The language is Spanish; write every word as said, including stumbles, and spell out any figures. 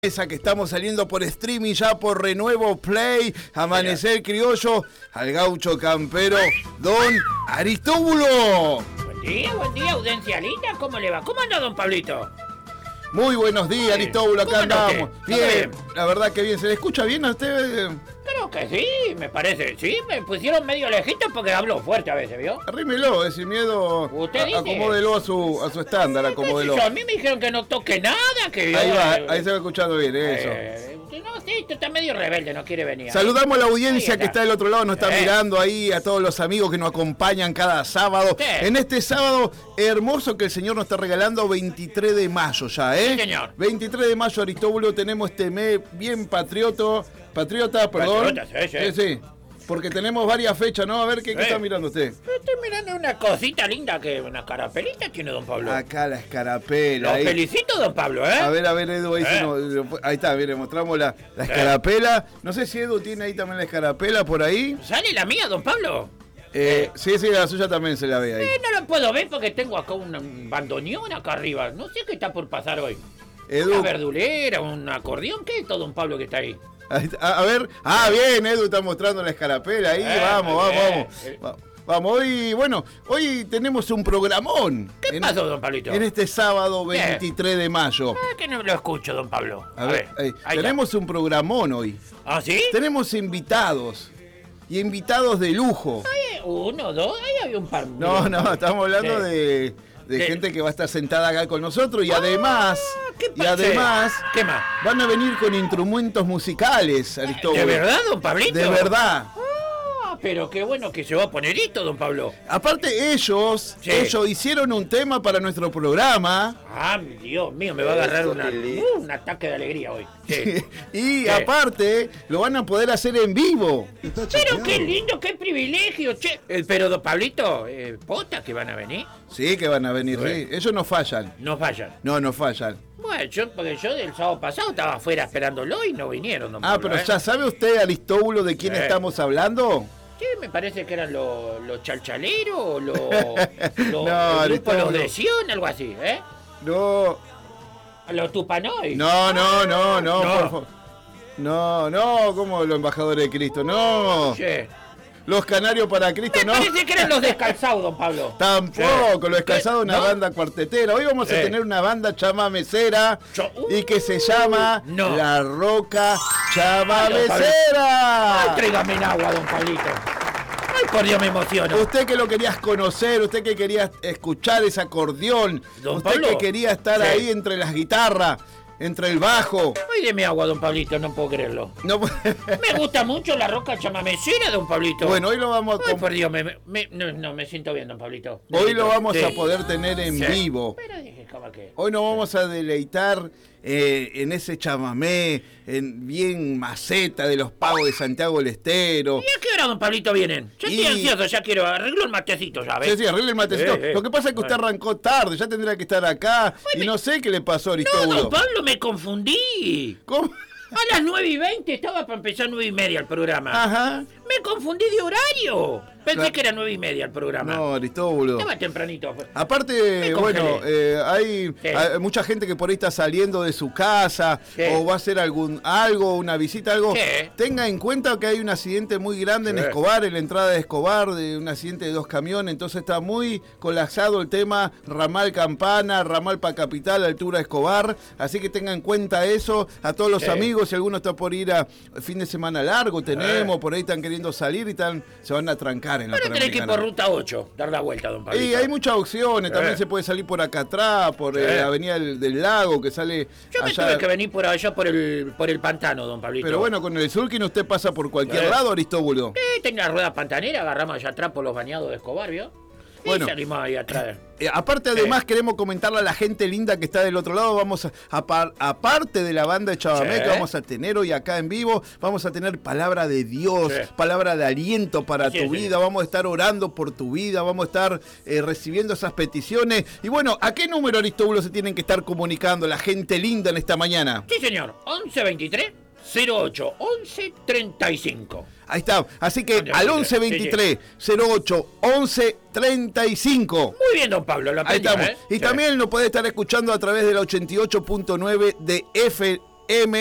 Esa que estamos saliendo por streaming ya por Renuevo Play, Amanecer Criollo, al gaucho campero, don Aristóbulo. Buen día, buen día, audiencia linda, ¿cómo le va? ¿Cómo anda don Pablito? Muy buenos días, Aristóbulo, acá andamos. Bien, bien, la verdad que bien. ¿Se le escucha bien a usted? Creo que sí, me parece. Sí, me pusieron medio lejito porque hablo fuerte a veces, ¿vio? Arrímelo, sin miedo. ¿Usted dice? Acomódelo a su, a su estándar, acomódelo. A mí me dijeron que no toque nada, que yo... Ahí va, ahí se va escuchando bien, eso. Eh, no, sí, esto está medio rebelde, no quiere venir. Saludamos a la audiencia que está del otro lado, nos está eh. mirando ahí, a todos los amigos que nos acompañan cada sábado. Sí. En este sábado hermoso que el Señor nos está regalando, veintitrés de mayo ya, ¿eh? Sí, señor. veintitrés de mayo, Aristóbulo, tenemos este mes bien patriota, patriota, perdón. Patriota, sí, sí. Sí, sí. Porque tenemos varias fechas, ¿no? A ver, ¿qué, qué Sí. está mirando usted? Estoy mirando una cosita linda que una carapelita tiene don Pablo. Acá la escarapela. Lo ahí. felicito, don Pablo, ¿eh? A ver, a ver, Edu, ahí, Eh. se nos- ahí está, mire, mostramos la, la escarapela. No sé si Edu tiene ahí también la escarapela por ahí. ¿Sale la mía, don Pablo? Eh, sí, sí, la suya también se la ve ahí. Eh, no lo puedo ver porque tengo acá un bandoneón acá arriba. No sé qué está por pasar hoy. Edu, Una verdulera, un acordeón, ¿qué es todo don Pablo que está ahí? ahí está, a ver, ah, bien, Edu está mostrando la escarapela ahí, Eh, vamos, muy vamos, bien. vamos. Va- Vamos, hoy, bueno, hoy tenemos un programón. ¿Qué en, pasó, don Pablito? En este sábado ¿Qué? veintitrés de mayo. Ah, que no lo escucho, don Pablo. A, ver, ahí, ahí tenemos un programón hoy. está. ¿Ah, sí? Tenemos invitados. Y invitados de lujo. Ahí, uno, dos, ahí había un par. No, no, estamos hablando Sí. de, de Sí. gente que va a estar sentada acá con nosotros y además, ¿Qué y pasa? además ¿Qué más? van a venir con instrumentos musicales, Aristóbulo. ¿De verdad, don Pablito? De verdad. Ah, pero qué bueno que se va a poner esto, don Pablo. Aparte ellos, Sí. ellos hicieron un tema para nuestro programa Ah, Dios mío, me va a agarrar una, uh, un ataque de alegría hoy. Sí. y Sí. aparte lo van a poder hacer en vivo. Pero qué lindo, qué privilegio, che. Eh, pero, don Pablito, eh, ¿potas que van a venir? Sí, que van a venir, Sí. sí. Ellos no fallan. No vayan. No, no fallan. Bueno, yo, porque yo del sábado pasado estaba afuera esperándolo y no vinieron, don Ah, Pablo, pero ¿eh? ya sabe usted, Aristóbulo, de quién Sí. estamos hablando. Sí, me parece que eran los los chalchaleros o los, los, No, el grupo Los Aristóbulo. de Sion, algo así, ¿eh? No, Los Tupanoy. no, no, no, no, No. por favor. No, no, como los embajadores de Cristo, no. Che, Los canarios para Cristo, me no. parece que eran los descalzados, don Pablo. Tampoco, lo descalzado una ¿No? banda cuartetera. Hoy vamos a Sí. tener una banda chamamecera Yo- y que se llama No. La Roca Ay, Chamamecera. tráigame en agua, don Pablito. Ay, por Dios, me emociono. Usted que lo querías conocer, usted que quería escuchar ese acordeón, Don usted Pablo. que quería estar Sí. ahí entre las guitarras, entre el bajo. Ay, deme agua, don Pablito, no puedo creerlo. No, Me gusta mucho la roca chamamecera, don Pablito. bueno, hoy lo vamos a Ay, com- por Dios, me, me- no, no, me siento bien, don Pablito. Me hoy siento lo vamos bien. a Sí. poder tener en Sí. vivo. Pero dije, ¿cómo que? Hoy nos vamos a deleitar eh, en ese chamamé, en bien maceta de los pagos de Santiago del Estero. ¿Y a qué hora, don Pablito, vienen? Yo Y- estoy ansioso, ya quiero arreglo el matecito, ya, ¿ves? Sí, sí, arregle el matecito. Eh, eh. Lo que pasa es que usted Bueno. arrancó tarde, ya tendría que estar acá. Ay, Y me- no sé qué le pasó a No, Aristóbulo. don Pablo, me confundí. ¿Cómo? A las nueve y veinte estaba para empezar nueve y media el programa. Ajá. Me confundí de horario. Pensé Claro. que era nueve y media el programa. No, Aristóbulo. Estaba tempranito. Aparte, Me congelé. bueno, eh, hay, Sí. hay mucha gente que por ahí está saliendo de su casa Sí. o va a hacer algún algo, una visita, algo. Sí. Tenga en cuenta que hay un accidente muy grande en Sí. Escobar, en la entrada de Escobar, de un accidente de dos camiones, entonces está muy colapsado el tema Ramal Campana, Ramal Pa Capital, altura Escobar, así que tenga en cuenta eso. A todos los Sí. amigos, si alguno está por ir a fin de semana largo, tenemos, por ahí están queriendo salir y están, se van a trancar en la Ahora tenés que ir por Panamericana. ruta ocho, dar la vuelta, don Pablito. Y hay muchas opciones, también Eh. se puede salir por acá atrás, por Sí. eh, la avenida del, del lago, que sale Yo me allá. tuve que venir por allá por el, por el pantano, don Pablito. Pero bueno, con el Sulkin usted pasa por cualquier Eh. lado, Aristóbulo. Eh, tenía la rueda pantanera, agarramos allá atrás por los bañados de Escobar, ¿vio? Y Bueno. salimos ahí atrás. Eh, aparte, además, queremos comentarle a la gente linda que está del otro lado, vamos a, a par- aparte de la banda de Chavamé Sí. que vamos a tener hoy acá en vivo, vamos a tener palabra de Dios, Sí. palabra de aliento para Sí, tu sí. vida, vamos a estar orando por tu vida, vamos a estar eh, recibiendo esas peticiones. Y bueno, ¿a qué número, Aristóbulo, se tienen que estar comunicando la gente linda en esta mañana? Sí, señor. once veintitrés cero ocho once treinta y cinco. Ahí está, así que once al once veintitrés cero ocho once treinta y cinco. Muy bien, don Pablo, lo Ahí aprendí, estamos. ¿eh? Y Sí. también lo puede estar escuchando a través de la ochenta y ocho punto nueve de F M